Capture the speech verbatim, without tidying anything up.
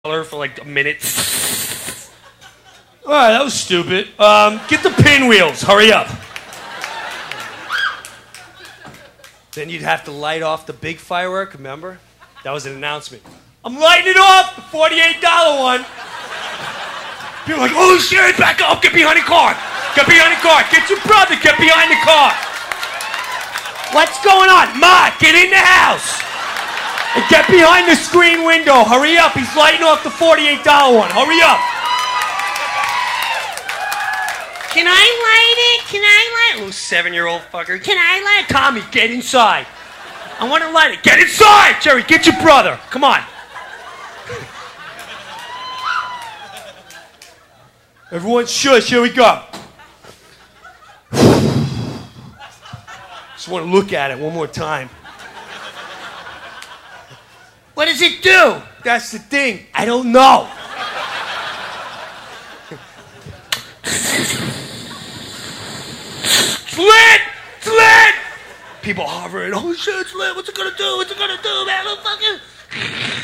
for like a minute. All right, that was stupid. Um, get the pinwheels. Hurry up. Then you'd have to light off the big firework, remember? That was an announcement. I'm lighting it off, the forty-eight dollar one. People are like, oh shit, back up, get behind the car. Get behind the car. Get your brother, get behind the car. What's going on? Ma, get in the house. And get behind the screen window. Hurry up, he's lighting off the forty-eight dollar one. Hurry up. Can I light it? Can I light it? Little seven-year-old fucker. Can I light it? Tommy, get inside. I want to light it. Get inside! Jerry, get your brother. Come on. Everyone shush. Here we go. Just want to look at it one more time. What does it do? That's the thing. I don't know. It's lit! It's lit! People hovering. Oh shit, it's lit. What's it gonna do? What's it gonna do, man? Little fucking...